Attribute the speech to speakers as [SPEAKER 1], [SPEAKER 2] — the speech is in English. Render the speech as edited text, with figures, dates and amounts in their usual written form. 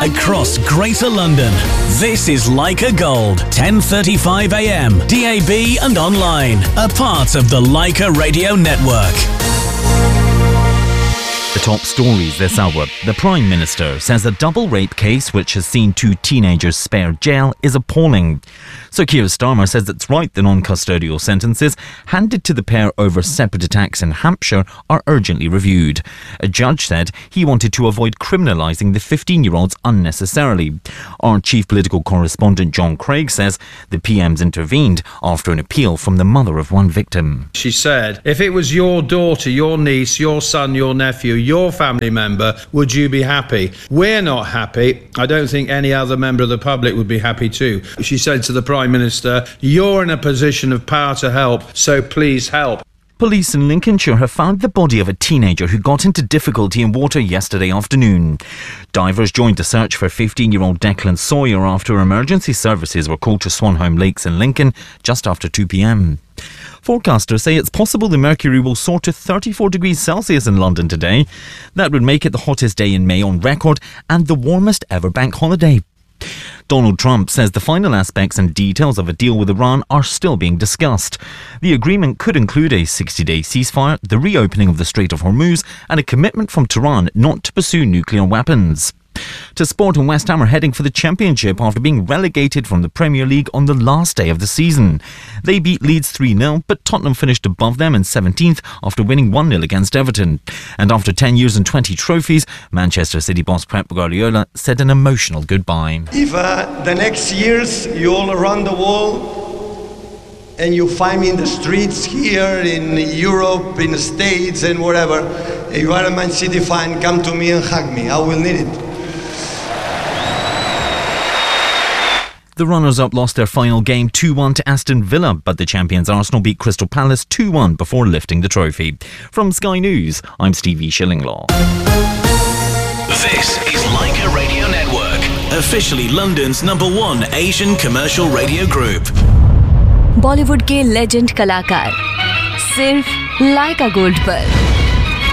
[SPEAKER 1] across Greater London. This is Leica Gold, 10:35 a.m, DAB and online. A part of the Leica Radio Network.
[SPEAKER 2] The top stories this hour. The Prime Minister says a double rape case which has seen 2 teenagers spared jail is appalling. Sir Keir Starmer says it's right the non-custodial sentences handed to the pair over separate attacks in Hampshire are urgently reviewed. A judge said he wanted to avoid criminalising the 15-year-olds unnecessarily. Our chief political correspondent John Craig says the PM's intervened after an appeal from the mother of one victim.
[SPEAKER 3] She said, if it was your daughter, your niece, your son, your nephew, your family member, would you be happy? We're not happy. I don't think any other member of the public would be happy too. She said to the Prime Minister, you're in a position of power to help, so please help.
[SPEAKER 2] Police in Lincolnshire have found the body of a teenager who got into difficulty in water yesterday afternoon. Divers joined the search for 15-year-old Declan Sawyer after emergency services were called to Swanholme Lakes in Lincoln just after 2 p.m. Forecasters say it's possible the mercury will soar to 34 degrees Celsius in London today. That would make it the hottest day in May on record and the warmest ever bank holiday. Donald Trump says the final aspects and details of a deal with Iran are still being discussed. The agreement could include a 60-day ceasefire, the reopening of the Strait of Hormuz and a commitment from Tehran not to pursue nuclear weapons. To sport, and West Ham are heading for the Championship after being relegated from the Premier League on the last day of the season. They beat Leeds 3-0, but Tottenham finished above them in 17th after winning 1-0 against Everton. And after 10 years and 20 trophies, Manchester City boss Pep Guardiola said an emotional goodbye.
[SPEAKER 4] If the next years you all around the world and you find me in the streets here in Europe, in the States and wherever, if you are a Man City fan, come to me and hug me. I will need it.
[SPEAKER 2] The runners-up lost their final game 2-1 to Aston Villa, but the champions Arsenal beat Crystal Palace 2-1 before lifting the trophy. From Sky News, I'm Stevie Shillinglaw.
[SPEAKER 1] This is Leica Radio Network, officially London's #1 Asian commercial radio group.
[SPEAKER 5] Bollywood के legend कलाकार सिर्फ लाइका gold पर।